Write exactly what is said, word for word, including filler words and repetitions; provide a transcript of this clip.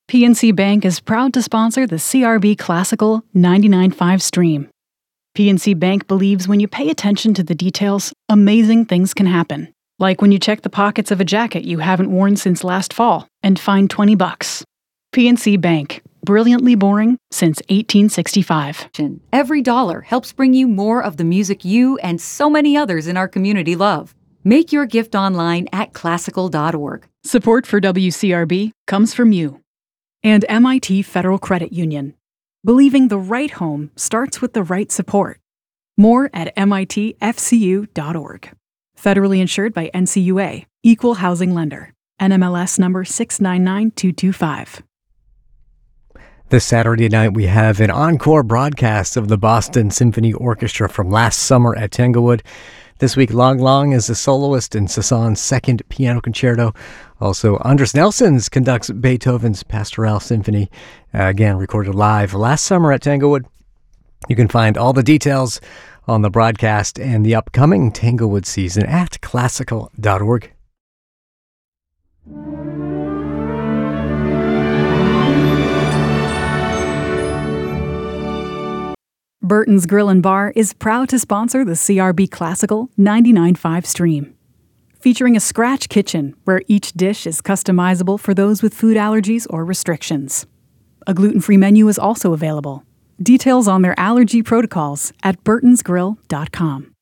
P N C Bank is proud to sponsor the C R B Classical ninety-nine point five stream. P N C Bank believes when you pay attention to the details, amazing things can happen. Like when you check the pockets of a jacket you haven't worn since last fall and find twenty bucks. P N C Bank. Brilliantly boring since eighteen sixty-five. Every dollar helps bring you more of the music you and so many others in our community love. Make your gift online at classical dot org. Support for W C R B comes from you. And M I T Federal Credit Union. Believing the right home starts with the right support. More at M I T F C U dot org. Federally insured by N C U A. Equal Housing Lender. N M L S number six nine nine two two five. This Saturday night, we have an encore broadcast of the Boston Symphony Orchestra from last summer at Tanglewood. This week, Lang Lang is the soloist in Cézanne's second piano concerto. Also, Andris Nelsons conducts Beethoven's Pastoral Symphony, uh, again recorded live last summer at Tanglewood. You can find all the details on the broadcast and the upcoming Tanglewood season at classical dot org. Burton's Grill and Bar is proud to sponsor the C R B Classical ninety-nine point five stream. Featuring a scratch kitchen where each dish is customizable for those with food allergies or restrictions. A gluten-free menu is also available. Details on their allergy protocols at burtons grill dot com.